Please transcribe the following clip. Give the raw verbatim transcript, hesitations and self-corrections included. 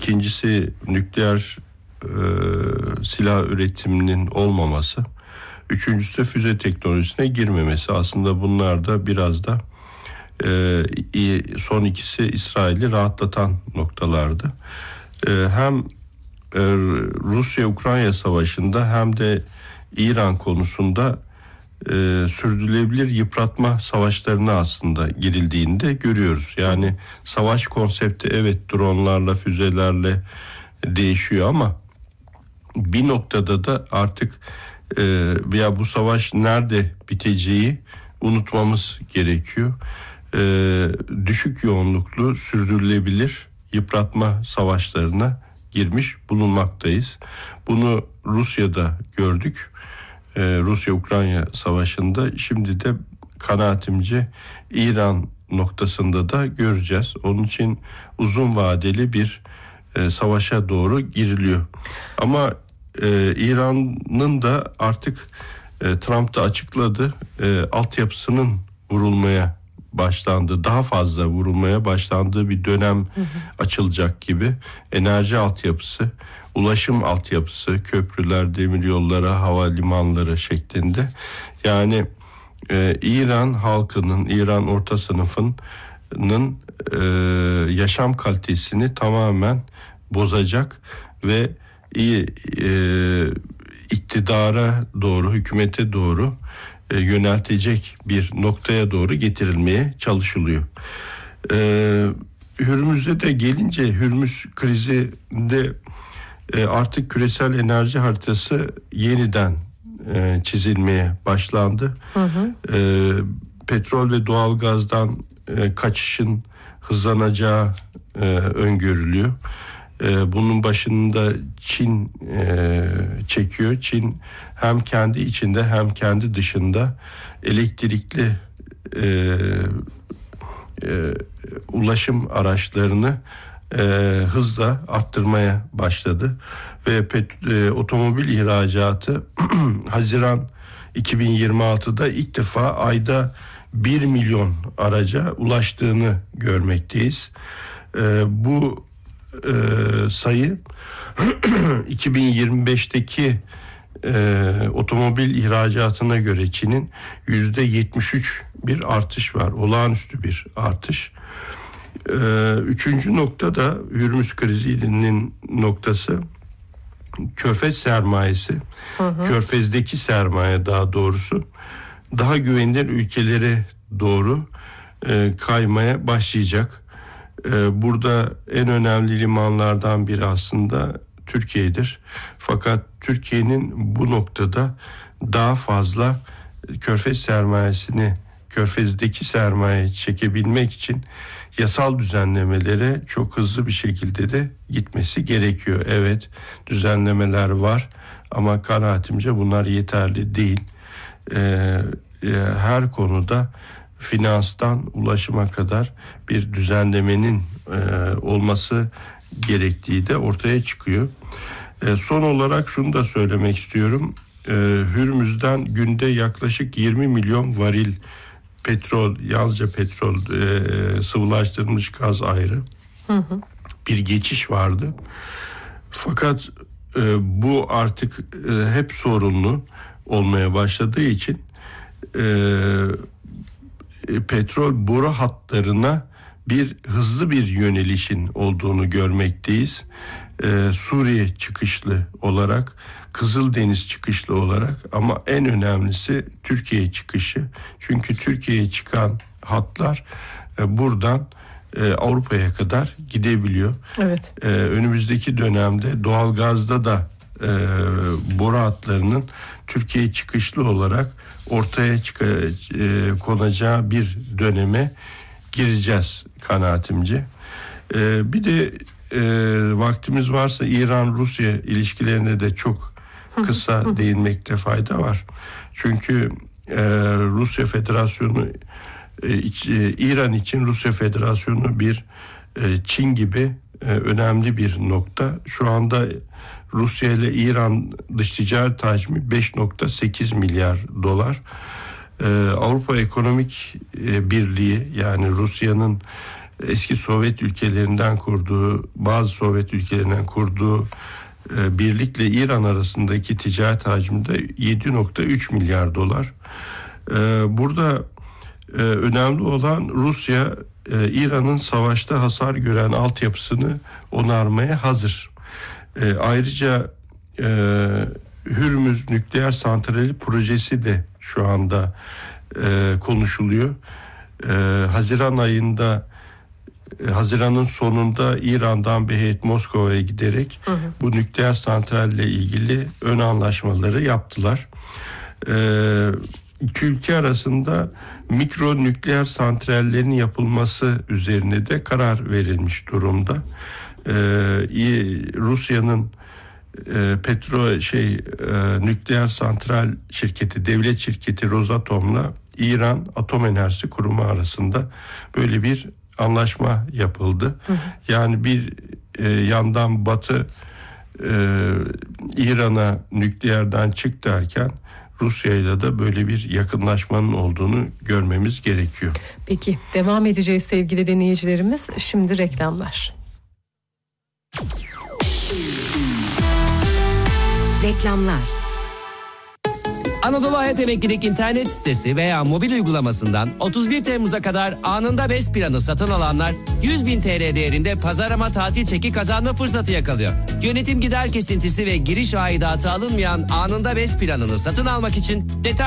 İkincisi nükleer e, silah üretiminin olmaması. Üçüncüsü de füze teknolojisine girmemesi. Aslında bunlar da biraz da e, son ikisi İsrail'i rahatlatan noktalardı. E, hem e, Rusya-Ukrayna savaşında hem de İran konusunda e, sürdürülebilir yıpratma savaşlarına aslında girildiğinde görüyoruz. Yani savaş konsepti evet dronlarla, füzelerle değişiyor ama bir noktada da artık e, ya bu savaş nerede biteceği unutmamız gerekiyor. E, düşük yoğunluklu sürdürülebilir yıpratma savaşlarına girmiş bulunmaktayız. Bunu Rusya'da gördük. Ee, Rusya-Ukrayna savaşında, şimdi de kanaatimce İran noktasında da göreceğiz. Onun için uzun vadeli bir e, savaşa doğru giriliyor. Ama e, İran'ın da artık e, Trump da açıkladı, e, altyapısının vurulmaya başlandı, daha fazla vurulmaya başlandığı bir dönem hı hı. açılacak gibi. Enerji altyapısı, ulaşım altyapısı, köprüler, demiryollara, havalimanları şeklinde. Yani e, İran halkının, İran orta sınıfının e, yaşam kalitesini tamamen bozacak ve iyi e, iktidara doğru, hükümete doğru e, yöneltecek bir noktaya doğru getirilmeye çalışılıyor. E, Hürmüz'e de gelince, Hürmüz krizinde e, artık küresel enerji haritası yeniden e, çizilmeye başlandı. Hı hı. E, petrol ve doğalgazdan e, kaçışın hızlanacağı e, öngörülüyor. E, bunun başında Çin e, çekiyor. Çin hem kendi içinde hem kendi dışında elektrikli e, e, ulaşım araçlarını e, hızla arttırmaya başladı ve pet, e, otomobil ihracatı Haziran iki bin yirmi altıda ilk defa ayda bir milyon araca ulaştığını görmekteyiz. E, bu e, sayı iki bin yirmi beşteki e, otomobil ihracatına göre Çin'in yüzde yetmiş üç bir artış var. Olağanüstü bir artış. E, üçüncü nokta da Hürmüz krizinin noktası Körfez sermayesi. Hı hı. Körfez'deki sermaye daha doğrusu daha güvenilir ülkelere doğru e, kaymaya başlayacak. E, burada en önemli limanlardan biri aslında Türkiye'dir. Fakat Türkiye'nin bu noktada daha fazla Körfez sermayesini, Körfez'deki sermaye çekebilmek için yasal düzenlemelere çok hızlı bir şekilde de gitmesi gerekiyor. Evet, düzenlemeler var ama kanaatimce bunlar yeterli değil. Ee, her konuda finanstan ulaşıma kadar bir düzenlemenin e, olması gerektiği de ortaya çıkıyor. E, son olarak şunu da söylemek istiyorum. E, Hürmüz'den günde yaklaşık yirmi milyon varil petrol, yalnızca petrol, e, sıvılaştırılmış gaz ayrı hı hı. bir geçiş vardı. Fakat e, bu artık e, hep sorunlu olmaya başladığı için e, e, petrol boru hatlarına bir hızlı bir yönelişin olduğunu görmekteyiz. Ee, Suriye çıkışlı olarak, Kızıldeniz çıkışlı olarak ama en önemlisi Türkiye çıkışı. Çünkü Türkiye'ye çıkan hatlar e, buradan e, Avrupa'ya kadar gidebiliyor. Evet. E, önümüzdeki dönemde doğalgazda da e, boru hatlarının Türkiye çıkışlı olarak ortaya çık- e, konacağı bir döneme gireceğiz kanaatimce. Ee, bir de e, vaktimiz varsa İran-Rusya ilişkilerine de çok kısa değinmekte fayda var. Çünkü e, Rusya Federasyonu, e, iç, e, İran için Rusya Federasyonu bir e, Çin gibi e, önemli bir nokta. Şu anda Rusya ile İran dış ticaret hacmi beş virgül sekiz milyar dolar. Ee, Avrupa Ekonomik e, Birliği, yani Rusya'nın eski Sovyet ülkelerinden kurduğu, bazı Sovyet ülkelerinden kurduğu e, birlikle İran arasındaki ticaret hacmi de yedi nokta üç milyar dolar. E, burada e, önemli olan Rusya, e, İran'ın savaşta hasar gören altyapısını onarmaya hazır. E, ayrıca e, Hürmüz nükleer santrali projesi de şu anda e, konuşuluyor. E, Haziran ayında, e, Haziran'ın sonunda İran'dan bir heyet Moskova'ya giderek hı hı. bu nükleer santralle ilgili ön anlaşmaları yaptılar. E, iki ülke arasında mikro nükleer santrallerin yapılması üzerine de karar verilmiş durumda. E, Rusya'nın e, petro şey e, nükleer santral şirketi, devlet şirketi Rosatom'la İran Atom Enerjisi Kurumu arasında böyle bir anlaşma yapıldı. Hı hı. Yani bir e, yandan Batı e, İran'a nükleerden çık derken Rusya'yla da böyle bir yakınlaşmanın olduğunu görmemiz gerekiyor. Peki, devam edeceğiz sevgili dinleyicilerimiz. Şimdi reklamlar. Reklamlar. Anadolu Hayat Emeklilik internet sitesi veya mobil uygulamasından otuz bir Temmuz'a kadar anında BES planı satın alanlar yüz bin T L değerinde pazarlama tatil çeki kazanma fırsatı yakalıyor. Yönetim gider kesintisi ve giriş aidatı alınmayan anında BES planını satın almak için detay